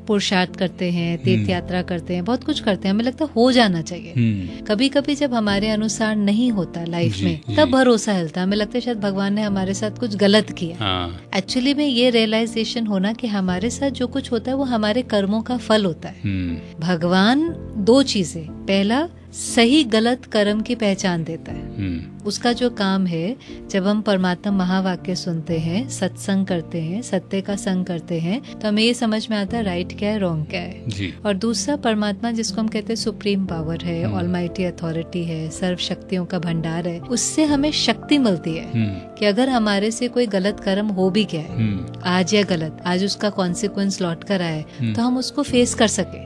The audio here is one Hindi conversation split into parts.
पुरुषार्थ करते हैं, तीर्थ यात्रा करते हैं, बहुत कुछ करते हैं, हमें लगता है हो जाना चाहिए। कभी कभी जब हमारे अनुसार नहीं होता लाइफ में, तब भरोसा हिलता है, हमें लगता है शायद भगवान ने हमारे साथ कुछ गलत किया। एक्चुअली में ये रियलाइजेशन होना कि हमारे साथ जो कुछ होता है वो हमारे कर्मों का फल होता है। भगवान दो चीजें, पहला सही गलत कर्म की पहचान देता है। उसका जो काम है, जब हम परमात्मा महावाक्य सुनते हैं, सत्संग करते हैं, सत्य का संग करते हैं, तो हमें ये समझ में आता है राइट क्या है, रॉन्ग क्या है जी। और दूसरा, परमात्मा जिसको हम कहते हैं सुप्रीम पावर है, ऑलमाइटी अथॉरिटी है, सर्व शक्तियों का भंडार है, उससे हमें शक्ति मिलती है कि अगर हमारे से कोई गलत कर्म हो भी गया है आज या गलत, आज उसका कॉन्सिक्वेंस लौट कर आए, तो हम उसको फेस कर सके,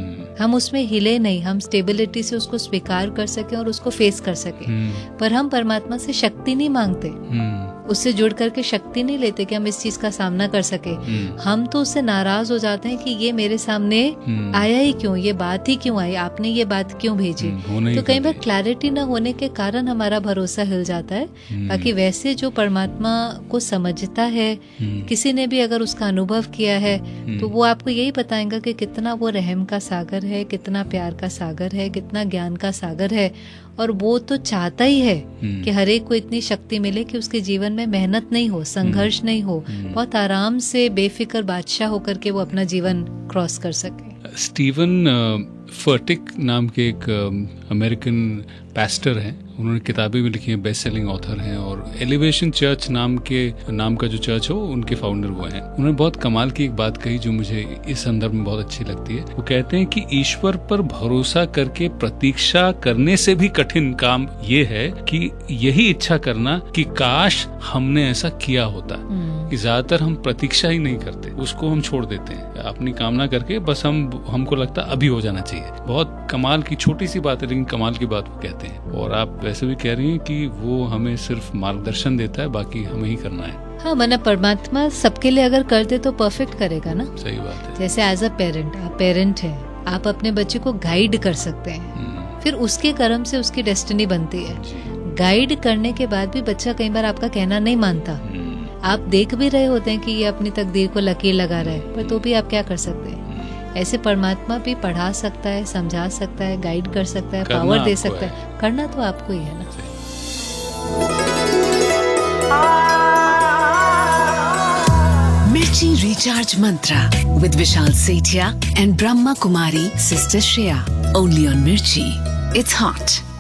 हम उसमें हिले नहीं, हम स्टेबिलिटी से उसको स्वीकार कर सके और उसको फेस कर सके। पर हम परमात्मा से शक्ति नहीं मांगते, उससे जुड़ करके शक्ति नहीं लेते कि हम इस चीज का सामना कर सके। हम तो उससे नाराज हो जाते हैं कि ये मेरे सामने आया ही क्यों, ये बात ही क्यों आई, आपने ये बात क्यों भेजी। तो कई बार क्लैरिटी न होने के कारण हमारा भरोसा हिल जाता है। बाकी वैसे जो परमात्मा को समझता है, किसी ने भी अगर उसका अनुभव किया है, तो वो आपको यही बताएगा कि कितना वो रहम का सागर है, कितना प्यार का सागर है, कितना ज्ञान का सागर है। और वो तो चाहता ही है कि हर एक को इतनी शक्ति मिले कि उसके जीवन में मेहनत नहीं हो, संघर्ष नहीं हो, बहुत आराम से बेफिक्र बादशाह होकर के वो अपना जीवन क्रॉस कर सके। स्टीवन फर्टिक नाम के एक अमेरिकन पैस्टर हैं, उन्होंने किताबें भी लिखी हैं, बेस्ट सेलिंग ऑथर हैं, और एलिवेशन चर्च नाम का जो चर्च हो उनके फाउंडर वो हैं। उन्होंने बहुत कमाल की एक बात कही जो मुझे इस संदर्भ में बहुत अच्छी लगती है। वो कहते हैं कि ईश्वर पर भरोसा करके प्रतीक्षा करने से भी कठिन काम ये है कि यही इच्छा करना कि काश हमने ऐसा किया होता। कि ज्यादातर हम प्रतीक्षा ही नहीं करते, उसको हम छोड़ देते हैं अपनी कामना करके, बस हमको लगता अभी हो जाना चाहिए। बहुत कमाल की छोटी सी बात है, लेकिन कमाल की बात वो कहते हैं। और आप वैसे भी कह रही हैं कि वो हमें सिर्फ मार्गदर्शन देता है, बाकी हमें ही करना है। हाँ, माना परमात्मा सबके लिए अगर कर दे तो परफेक्ट करेगा ना। सही बात है। जैसे एज अ पेरेंट, आप पेरेंट हैं, आप अपने बच्चे को गाइड कर सकते हैं, फिर उसके कर्म से उसकी डेस्टिनी बनती है। गाइड करने के बाद भी बच्चा कई बार आपका कहना नहीं मानता, आप देख भी रहे होते हैं कि ये अपनी तकदीर को लकीर लगा रहा है, पर तो भी आप क्या कर सकते हैं। ऐसे परमात्मा भी पढ़ा सकता है, समझा सकता है, गाइड कर सकता है, पावर दे सकता है, करना तो आपको ही है ना। मिर्ची recharge Mantra with Vishal Sethia and Brahma Kumari sister Shreya, only on मिर्ची, इट्स हॉट।